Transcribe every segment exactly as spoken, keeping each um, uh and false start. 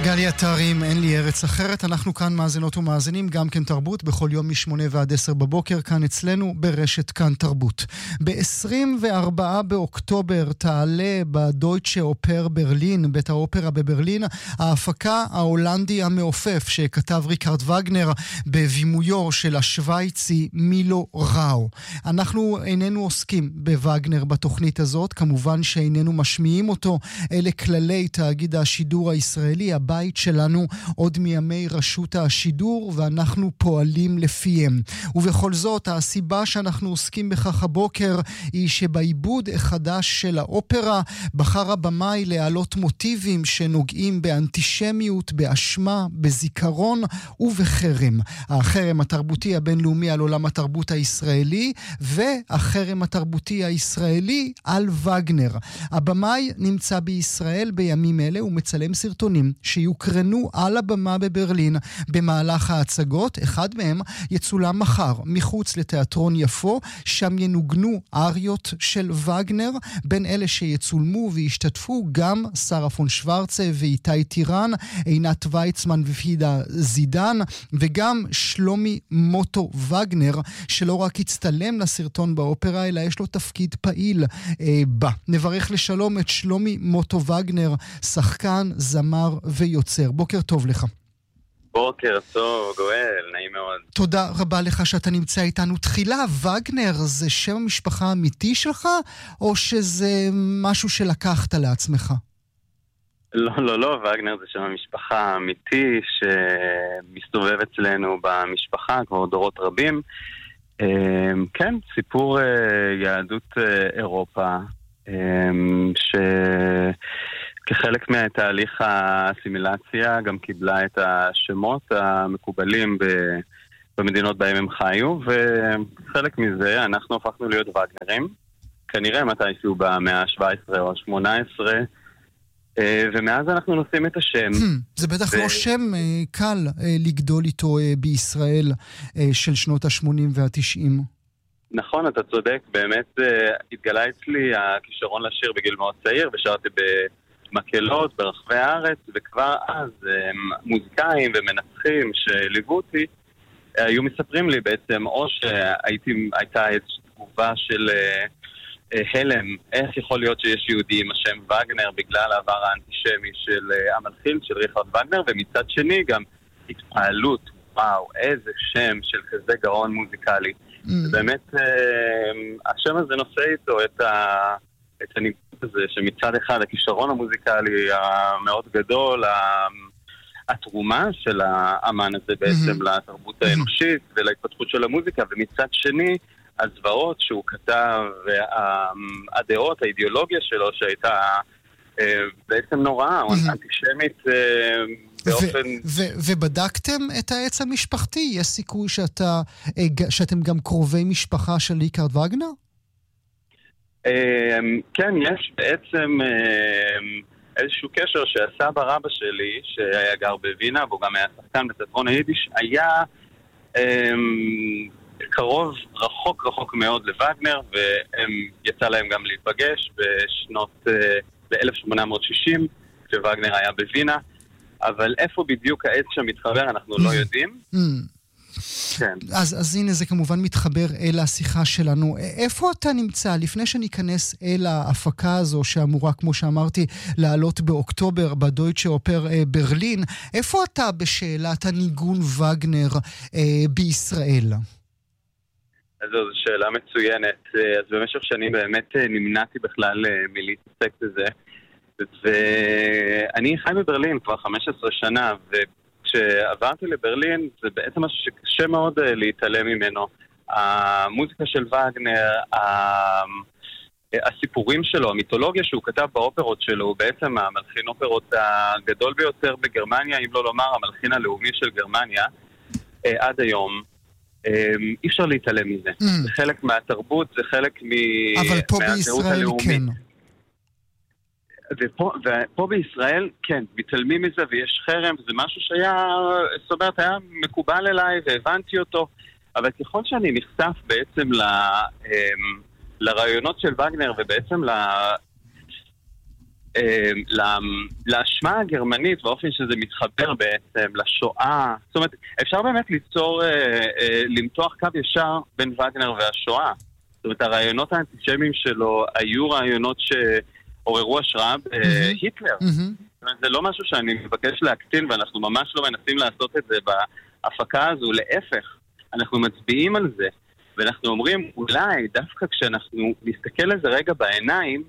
גלי עטרים, אין לי ארץ אחרת. אנחנו כאן מאזינות ומאזינים, גם כן תרבות, בכל יום משמונה ועד עשר בבוקר, כאן אצלנו ברשת כאן תרבות. ב-עשרים וארבעה באוקטובר תעלה בדויטשה אופר ברלין, בית האופרה בברלין, ההפקה ההולנדי המעופף שכתב ריקרד וגנר בבימויו של השוויצי מילו ראו. אנחנו איננו עוסקים בווגנר בתוכנית הזאת, כמובן שאיננו משמיעים אותו, אלה כללי תאגיד השידור הישראלי, הבית שלנו עוד מימי רשות השידור, ואנחנו פועלים לפיהם. ובכל זאת, הסיבה שאנחנו עוסקים בכך הבוקר היא שבעיבוד החדש של האופרה בחר הבמאי להעלות מוטיבים שנוגעים באנטישמיות, באשמה, בזיכרון ובחרם. החרם התרבותי הבינלאומי על עולם התרבות הישראלי, והחרם התרבותי הישראלי על וגנר. הבמאי נמצא בישראל בימים אלה ומצלם סרטונים שיוקרנו על הבמה בברלין במהלך ההצגות. אחד מהם יצולם מחר מחוץ לתיאטרון יפו, שם ינוגנו אריות של וגנר. בין אלה שיצולמו וישתתפו גם שרה פון שוורצה ואיתי טירן, עינת ויצמן ופידה זידן, וגם שלומי מוטו וגנר, שלא רק הצטלם לסרטון באופרה, אלא יש לו תפקיד פעיל אה, בה. נברך לשלום את שלומי מוטו וגנר, שחקן, זמר ויוצר. בוקר טוב לך. בוקר טוב, גואל, נעים מאוד. תודה רבה לך שאתה נמצא איתנו. תחילה, וגנר זה שם המשפחה האמיתי שלך, או שזה משהו שלקחת לעצמך? לא, לא, לא, וגנר זה שם המשפחה האמיתי שמסתובב אצלנו במשפחה כבר דורות רבים. כן, סיפור יהדות אירופה, ש... כחלק מהתהליך האסימילציה גם קיבלה את השמות המקובלים במדינות בהם הם חיו, וחלק מזה אנחנו הפכנו להיות וגנרים, כנראה מתישהו במאה ה-שבע עשרה או ה-שמונה עשרה, ומאז אנחנו נושאים את השם. זה בטח לא שם קל לגדול איתו בישראל של שנות ה-שמונים וה-תשעים. נכון, אתה צודק, באמת התגלה אצלי הכישרון לשיר בגיל מאוד צעיר, ושרתי ב... מקהלות ברחבי הארץ, וכבר אז מוזיקאים ומנצחים שליוו אותי היו מספרים לי בעצם, או שהייתה איזושהי תגובה של הלם, איך יכול להיות שיש יהודי עם השם וגנר בגלל העבר האנטישמי של המלחין, של ריכרד וגנר, ומצד שני גם התפעלות, וואו, איזה שם של כזה גאון מוזיקלי. Mm. באמת, השם הזה נושא איתו את ה... את הניגוד הזה, שמצד אחד הכישרון המוזיקלי המאוד גדול, התרומה של האמן הזה בעצם לתרבות האנושית ולהתפתחות של המוזיקה, ומצד שני הזוועות שהוא כתב והדעות, האידיאולוגיה שלו שהייתה בעצם נוראה, אנטישמית באופן... ובדקתם את העץ המשפחתי? יש סיכוי שאתם גם קרובי משפחה של ריקרד וגנר? כן, יש בעצם איזשהו קשר שהסבא רבא שלי, שהיה גר בווינה, והוא גם היה שחקן בתיאטרון היידיש, היה קרוב, רחוק רחוק מאוד לווגנר, ויצא להם גם להיפגש בשנות, ב-אלף שמונה מאות שישים, כשווגנר היה בווינה, אבל איפה בדיוק העץ שם מתחבר אנחנו לא יודעים. כן. אז, אז הנה זה כמובן מתחבר אל השיחה שלנו. איפה אתה נמצא? לפני שניכנס אל ההפקה הזו שאמורה, כמו שאמרתי, לעלות באוקטובר בדויטשה אופר אה, ברלין, איפה אתה בשאלת הניגון וגנר אה, בישראל? אז זו שאלה מצוינת. אז במשך שנים באמת נמנעתי בכלל מלהתעסק בזה. ואני חי בברלין כבר חמש עשרה שנה, ו... כשעברתי לברלין זה בעצם משהו שקשה מאוד להתעלם ממנו. המוזיקה של וגנר, הסיפורים שלו, המיתולוגיה שהוא כתב באופרות שלו, הוא בעצם המלחין אופרות הגדול ביותר בגרמניה, אם לא לומר המלחין הלאומי של גרמניה, עד היום. אי אפשר להתעלם מזה. זה חלק מהתרבות, זה חלק מהזהות הלאומית. כן. ופה, ופה בישראל, כן, מתעלמים מזה ויש חרם, זה משהו שהיה, זאת אומרת, היה מקובל אליי והבנתי אותו, אבל ככל שאני נחשף בעצם ל, לרעיונות של וגנר ובעצם ל, ל, העוצמה הגרמנית, באופן שזה מתחבר בעצם לשואה, זאת אומרת, אפשר באמת ליצור, אה, אה, למתוח קו ישר בין וגנר והשואה. זאת אומרת, הרעיונות האנטישמיים שלו היו רעיונות שעוררו השראה בהיטלר. Mm-hmm. זאת אומרת, זה לא משהו שאני מבקש להקטין, ואנחנו ממש לא מנסים לעשות את זה בהפקה הזו, להפך. אנחנו מצביעים על זה, ואנחנו אומרים, אולי דווקא כשאנחנו נסתכל לזה רגע בעיניים,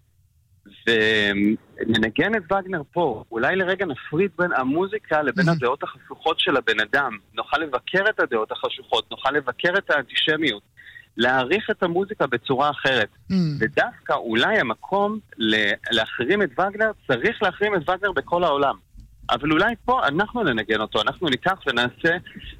וננגן את וגנר פה, אולי לרגע נפריד בין המוזיקה לבין הדעות החשוכות של הבן אדם, נוכל לבקר את הדעות החשוכות, נוכל לבקר את האנטישמיות, להעריך את המוזיקה בצורה אחרת. ודווקא אולי המקום להחרים את וגנר, צריך להחרים את וגנר בכל העולם. אבל אולי פה אנחנו ננגן אותו, אנחנו ניקח ונעשה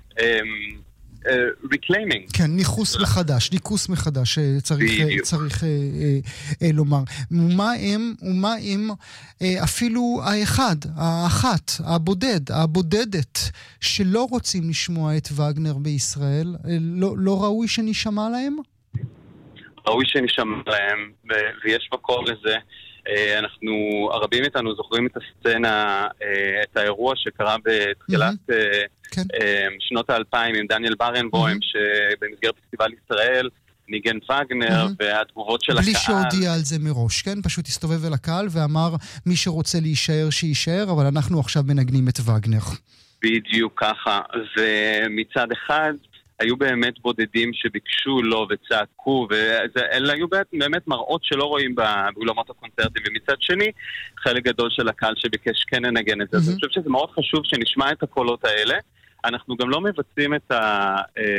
reclaiming. כן, ניחוס מחדש, ניכוס מחדש, צריך, צריך אה, אה, לומר. ומה הם, ומה הם אה, אפילו האחד, האחת, הבודד, הבודדת, שלא רוצים לשמוע את וגנר בישראל, לא, לא ראוי שנשמע להם? ראוי שנשמע להם, ויש מקור לזה. אנחנו, הרבים איתנו זוכרים את הסצנה, את האירוע שקרה בתחילת שנות האלפיים עם דניאל ברנבוים, שבמסגרת פסטיבל ישראל ניגן וגנר, והתגובות של הקהל. בלי שהודיע על זה מראש, כן? פשוט הסתובב אל הקהל ואמר, מי שרוצה להישאר, שישאר, אבל אנחנו עכשיו מנגנים את וגנר. בדיוק ככה, ומצד אחד היו באמת בודדים שביקשו לו וצעקו, ואלה היו באמת מראות שלא רואים באולמות הקונצרטים, ומצד שני, חלק גדול של הקהל שביקש כן לנגן את זה. אז אני חושב שזה מאוד חשוב שנשמע את הקולות האלה. אנחנו גם לא מבצעים את ה...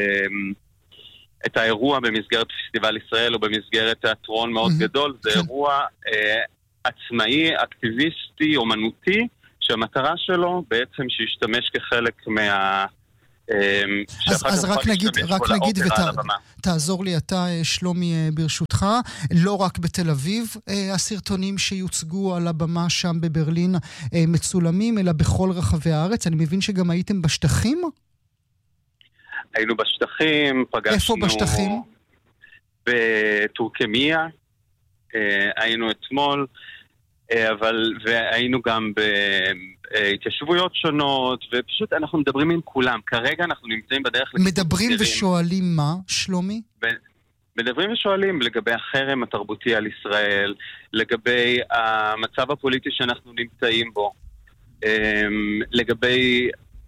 את האירוע במסגרת פסטיבל ישראל, או במסגרת תיאטרון מאוד גדול. זה אירוע עצמאי, אקטיביסטי, אומנותי, שהמטרה שלו בעצם שישתמש כחלק מה... אז, אז רק נגיד, רק נגיד ותעזור לי אתה, שלומי, ברשותך, לא רק בתל אביב הסרטונים שיוצגו על הבמה שם בברלין מצולמים, אלא בכל רחבי הארץ. אני מבין שגם הייתם בשטחים? היינו בשטחים, פגשנו... איפה בשטחים? בטורקמיה, היינו אתמול, אבל והיינו גם בהתיישבויות שונות, ופשוט אנחנו מדברים עם כולם. כרגע אנחנו נמצאים בדרך... מדברים ושואלים מה, שלומי? מדברים ושואלים לגבי החרם התרבותי על ישראל, לגבי המצב הפוליטי שאנחנו נמצאים בו, לגבי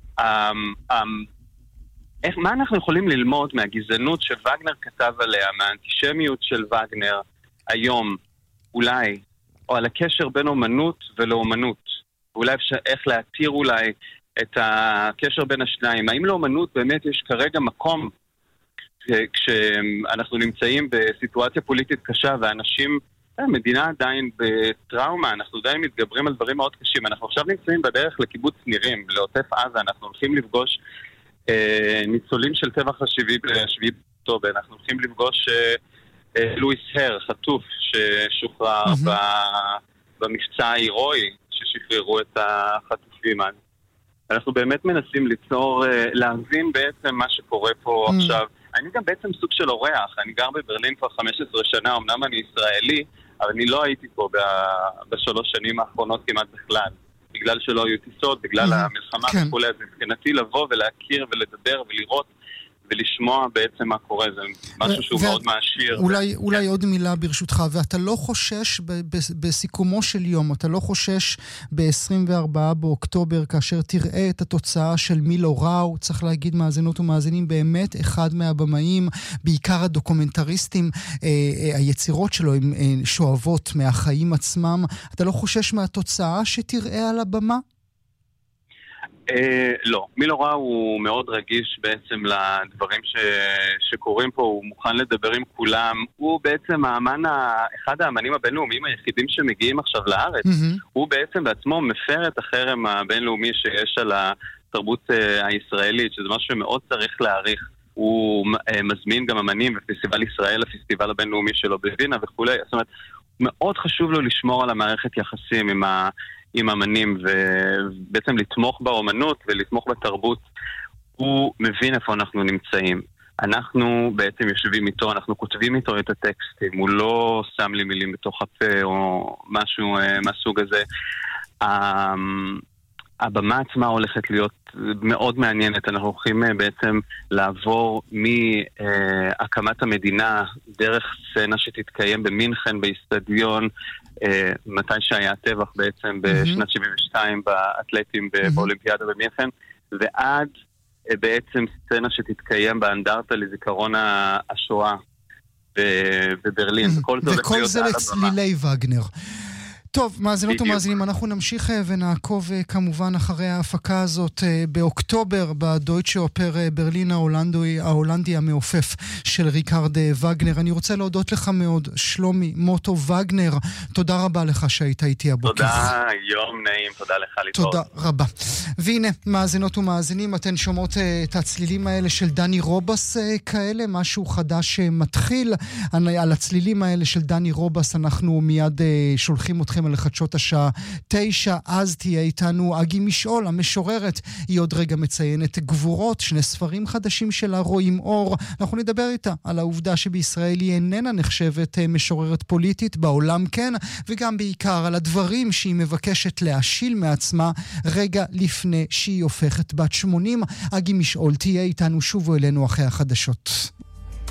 איך, מה אנחנו יכולים ללמוד מהגזענות שווגנר כתב עליה, מהאנטישמיות של וגנר היום, אולי, או על הקשר בין אומנות ולאומנות. ואולי אפשר, איך להתיר אולי את הקשר בין השניים. האם לאומנות באמת יש כרגע מקום, כשאנחנו נמצאים בסיטואציה פוליטית קשה, ואנשים, המדינה עדיין בטראומה, אנחנו עדיין מתגברים על דברים מאוד קשים. אנחנו עכשיו נמצאים בדרך לקיבוץ נירים, לעוטף עזה, אנחנו הולכים לפגוש אה, ניצולים של טבח השביעי בשביעי באוקטובר, אנחנו הולכים לפגוש אה, לואיס הר, חטוף, ששוחרר mm-hmm. במבצע ההירואי, ששחררו את החטופים. אנחנו באמת מנסים ליצור, להבין בעצם מה שקורה פה mm. עכשיו. אני גם בעצם סוג של אורח, אני גר בברלין כבר חמש עשרה שנה, אמנם אני ישראלי, אבל אני לא הייתי פה בשלוש שנים האחרונות כמעט בכלל. בגלל שלא היו טיסות, בגלל mm. המלחמה כן. וכולי, אז מבחינתי לבוא ולהכיר ולדבר ולראות ולשמוע בעצם מה קורה, זה משהו שהוא מאוד מעשיר. אולי, אולי עוד מילה ברשותך, ואתה לא חושש בסיכומו של יום, אתה לא חושש ב-עשרים וארבעה באוקטובר, כאשר תראה את התוצאה של מילו ראו, צריך להגיד מאזינות ומאזינים, באמת אחד מהבמאים, בעיקר הדוקומנטריסטים, היצירות שלו הם שואבות מהחיים עצמם, אתה לא חושש מהתוצאה שתראה על הבמה? Uh, לא, מילו ראו הוא מאוד רגיש בעצם לדברים ש... שקורים פה, הוא מוכן לדבר עם כולם, הוא בעצם האמן ה... אחד האמנים הבינלאומיים היחידים שמגיעים עכשיו לארץ, mm-hmm. הוא בעצם בעצמו מפר את החרם הבינלאומי שיש על התרבות uh, הישראלית, שזה משהו שמאוד צריך להעריך. הוא uh, מזמין גם אמנים בפסטיבל ישראל, הפסטיבל הבינלאומי שלו בווינה וכו'. זאת אומרת, מאוד חשוב לו לשמור על המערכת יחסים עם ה... עם אמנים, ובעצם לתמוך באומנות ולתמוך בתרבות. הוא מבין איפה אנחנו נמצאים. אנחנו בעצם יושבים איתו, אנחנו כותבים איתו את הטקסטים, הוא לא שם לי מילים בתוך הפה או משהו מהסוג הזה. הבמה עצמה הולכת להיות מאוד מעניינת. אנחנו הולכים בעצם לעבור מהקמת המדינה דרך סצנה שתתקיים במינכן, באיסטדיון, מתי שהיה הטבח בעצם בשנת שבעים ושתיים באתלטים באולימפיאדה במינכן, ועד בעצם סצנה שתתקיים באנדרטה לזיכרון השואה בברלין. וכל זה לצלילי וגנר. טוב, מאזינות ומאזינים, אנחנו נמשיך ונעקוב כמובן אחרי ההפקה הזאת באוקטובר בדויטשה אופר ברלין ההולנדי, ההולנדי המעופף של ריקרד וגנר. אני רוצה להודות לך מאוד, שלומי מוטו וגנר. תודה רבה לך שהיית איתי הבוקר. תודה, יום נעים, תודה לך להתראות. תודה רבה. והנה, מאזינות ומאזינים, אתן שומעות את הצלילים האלה של דני רובס כאלה, משהו חדש מתחיל. על הצלילים האלה של דני רובס אנחנו מיד שולחים אתכם על לחדשות השעה תשע. אז תהיה איתנו אגי משעול, המשוררת. היא עוד רגע מציינת גבורות, שני ספרים חדשים שלה רואים אור. אנחנו נדבר איתה על העובדה שבישראל היא איננה נחשבת משוררת פוליטית, בעולם כן, וגם בעיקר על הדברים שהיא מבקשת להשיל מעצמה רגע לפני שהיא הופכת בת שמונים. אגי משעול תהיה איתנו, שובו אלינו אחרי החדשות.